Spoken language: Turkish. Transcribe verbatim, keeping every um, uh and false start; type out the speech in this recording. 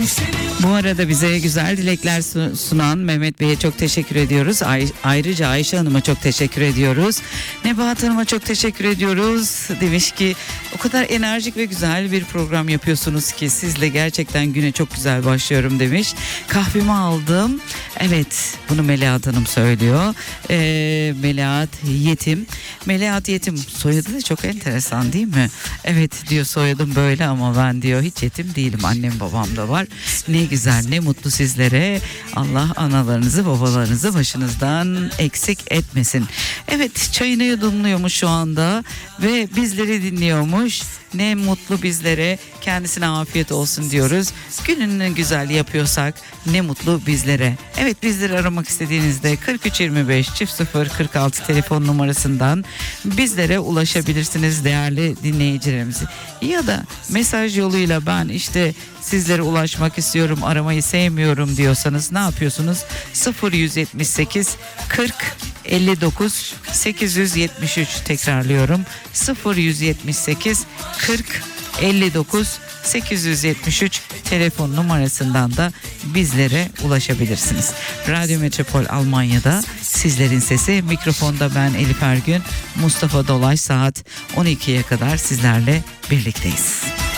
Bu arada bize güzel dilekler sunan Mehmet Bey'e çok teşekkür ediyoruz. Ay- ayrıca Ayşe Hanım'a çok teşekkür ediyoruz. Nebahat Hanım'a çok teşekkür ediyoruz. Demiş ki o kadar enerjik ve güzel bir program yapıyorsunuz ki sizle gerçekten güne çok güzel başlıyorum demiş. Kahvemi aldım. Evet, bunu Melahat Hanım söylüyor. Ee, Melahat Yetim. Melahat Yetim soyadı da çok enteresan değil mi? Evet diyor, soyadım böyle ama ben diyor hiç yetim değilim. Annem babam da var. Ne güzel, ne mutlu sizlere. Allah analarınızı babalarınızı başınızdan eksik etmesin. Evet, çayını yudumluyormuş şu anda ve bizleri dinliyormuş. Ne mutlu bizlere, kendisine afiyet olsun diyoruz. Gününü güzel yapıyorsak ne mutlu bizlere. Evet, bizleri aramak istediğinizde kırk üç yirmi beş çift sıfır kırk altı telefon numarasından bizlere ulaşabilirsiniz değerli dinleyicilerimiz. Ya da mesaj yoluyla ben işte sizlere ulaşmak istiyorum, aramayı sevmiyorum diyorsanız ne yapıyorsunuz? sıfır yüz yetmiş sekiz kırk elli dokuz sekiz yüz yetmiş üç, tekrarlıyorum. sıfır yüz yetmiş sekiz kırk elli dokuz sekiz yüz yetmiş üç telefon numarasından da bizlere ulaşabilirsiniz. Radyo Metropol Almanya'da sizlerin sesi, mikrofonda ben Elif Ergün, Mustafa Dolaş, saat on ikiye kadar sizlerle birlikteyiz.